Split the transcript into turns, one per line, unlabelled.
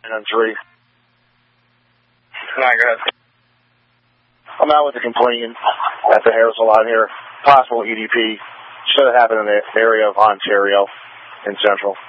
on 3.
9, go ahead.
I'm out with the complaint at the hair salon here. Possible EDP. Should have happened in the area of Ontario in Central.